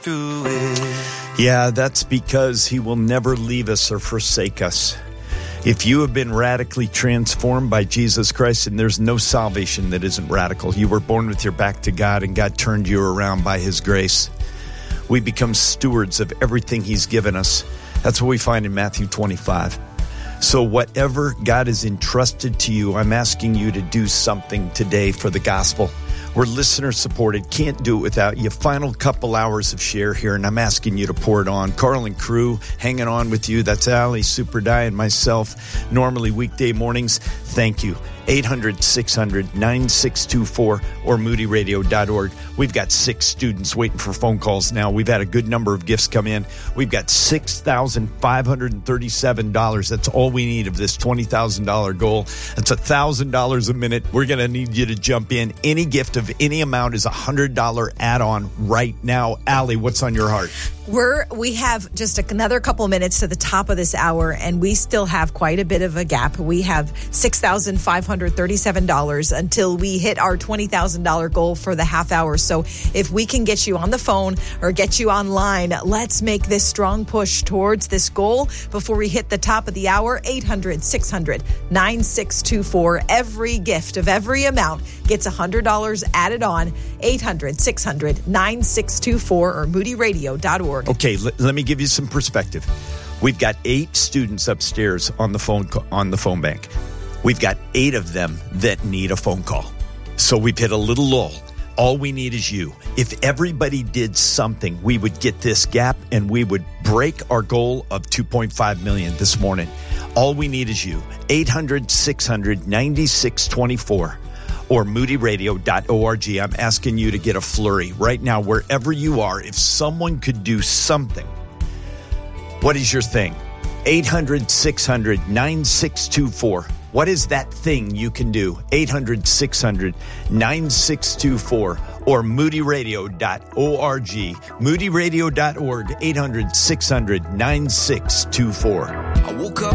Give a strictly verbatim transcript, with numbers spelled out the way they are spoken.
through it. Yeah, that's because he will never leave us or forsake us. If you have been radically transformed by Jesus Christ, and there's no salvation that isn't radical. You were born with your back to God, and God turned you around by his grace. We become stewards of everything he's given us. That's what we find in Matthew twenty-five. So whatever God has entrusted to you, I'm asking you to do something today for the gospel. We're listener supported. Can't do it without you. Final couple hours of share here, and I'm asking you to pour it on. Carl and crew hanging on with you. That's Allie, Super Di, and myself. Normally weekday mornings. Thank you. eight hundred, six hundred, nine six two four or moody radio dot org. We've got six students waiting for phone calls now. We've had a good number of gifts come in. We've got six thousand five hundred thirty-seven dollars. That's all we need of this twenty thousand dollars goal. That's one thousand dollars a minute. We're going to need you to jump in. Any gift of any amount is a one hundred dollars add-on right now. Allie, what's on your heart? We're, we have just another couple minutes to the top of this hour, and we still have quite a bit of a gap. We have six thousand five hundred thirty-seven dollars until we hit our twenty thousand dollars goal for the half hour. So if we can get you on the phone or get you online, let's make this strong push towards this goal before we hit the top of the hour. eight hundred, six hundred, nine six two four. Every gift of every amount gets one hundred dollars added on. eight hundred, six hundred, nine six two four or moody radio dot org. Okay, let, let me give you some perspective. We've got eight students upstairs on the phone on the phone bank. We've got eight of them that need a phone call. So we've hit a little lull. All we need is you. If everybody did something, we would get this gap and we would break our goal of two point five million this morning. All we need is you. eight hundred, six hundred, nine six two four. Or moody radio dot org. I'm asking you to get a flurry right now, wherever you are. If someone could do something, what is your thing? eight hundred, six hundred, nine six two four. What is that thing you can do? eight hundred, six hundred, nine six two four or moody radio dot org. moody radio dot org, eight hundred, six hundred, nine six two four. I woke up